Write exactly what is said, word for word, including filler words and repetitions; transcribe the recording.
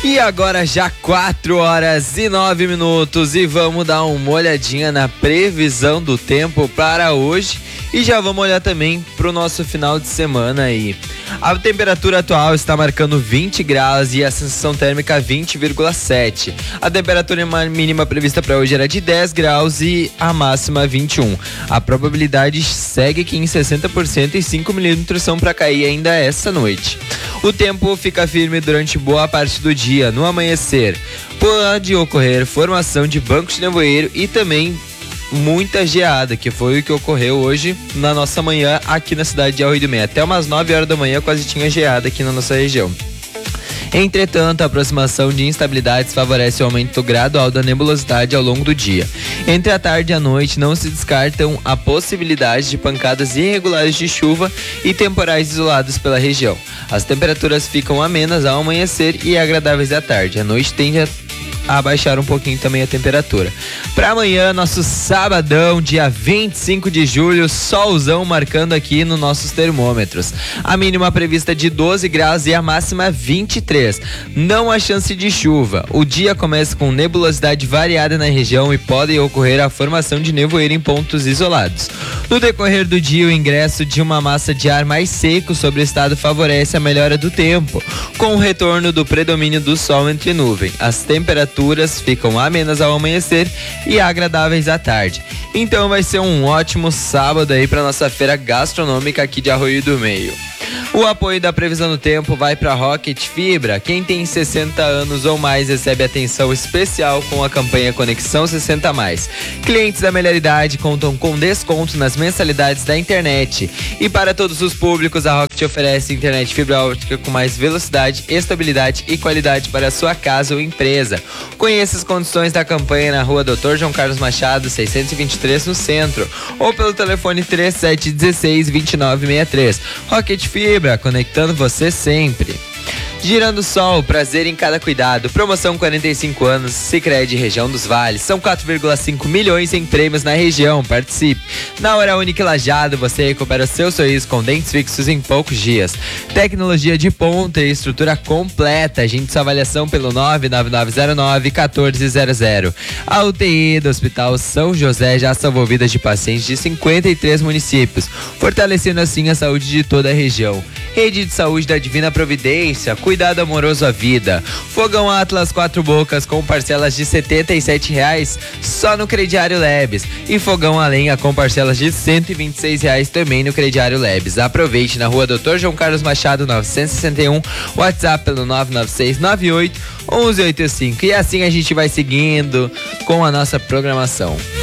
E agora já quatro horas e nove minutos e vamos dar uma olhadinha na previsão do tempo para hoje e já vamos olhar também para o nosso final de semana aí. A temperatura atual está marcando vinte graus e a sensação térmica vinte vírgula sete. A temperatura mínima prevista para hoje era de dez graus e a máxima vinte e um. A probabilidade segue aqui em sessenta por cento e cinco milímetros são para cair ainda essa noite. O tempo fica firme durante boa parte do dia. No amanhecer, pode ocorrer formação de bancos de nevoeiro e também muita geada, que foi o que ocorreu hoje na nossa manhã aqui na cidade de Arroio do Meio. Até umas nove horas da manhã quase tinha geada aqui na nossa região. Entretanto, a aproximação de instabilidades favorece o aumento gradual da nebulosidade ao longo do dia. Entre a tarde e a noite, não se descartam a possibilidade de pancadas irregulares de chuva e temporais isolados pela região. As temperaturas ficam amenas ao amanhecer e agradáveis à tarde. A noite tende a a baixar um pouquinho também a temperatura. Para amanhã, nosso sabadão, dia vinte e cinco de julho, solzão marcando aqui nos nossos termômetros. A mínima prevista de doze graus e a máxima vinte e três. Não há chance de chuva. O dia começa com nebulosidade variada na região e pode ocorrer a formação de nevoeiro em pontos isolados. No decorrer do dia, o ingresso de uma massa de ar mais seco sobre o estado favorece a melhora do tempo, com o retorno do predomínio do sol entre nuvens. As temperaturas ficam amenas ao amanhecer e agradáveis à tarde. Então vai ser um ótimo sábado aí para nossa feira gastronômica aqui de Arroio do Meio. O apoio da previsão do tempo vai para Rocket Fibra. Quem tem sessenta anos ou mais recebe atenção especial com a campanha Conexão sessenta mais. Clientes da melhor idade contam com desconto nas mensalidades da internet. E para todos os públicos, a Rocket oferece internet fibra óptica com mais velocidade, estabilidade e qualidade para a sua casa ou empresa. Conheça as condições da campanha na rua doutor João Carlos Machado, seiscentos e vinte e três, no centro, ou pelo telefone três sete um seis, dois nove seis três. Rocket Fibra, conectando você sempre. Girando Sol, prazer em cada cuidado. Promoção quarenta e cinco anos, Sicredi Região dos Vales. São quatro vírgula cinco milhões em prêmios na região. Participe. Na Hora Única Lajeado, você recupera seu sorriso com dentes fixos em poucos dias. Tecnologia de ponta e estrutura completa. Agende sua avaliação pelo nove nove nove zero nove, um quatro zero zero. A U T I do Hospital São José já salvou vidas de pacientes de cinquenta e três municípios, fortalecendo assim a saúde de toda a região. Rede de Saúde da Divina Providência, cuidado amoroso à vida. Fogão Atlas Quatro Bocas com parcelas de setenta e sete reais só no Crediário Lebes. E Fogão a Lenha com parcelas de cento e vinte e seis reais também no Crediário Lebes. Aproveite na rua doutor João Carlos Machado, novecentos e sessenta e um, WhatsApp pelo nove nove seis nove oito um um oito cinco. E assim a gente vai seguindo com a nossa programação.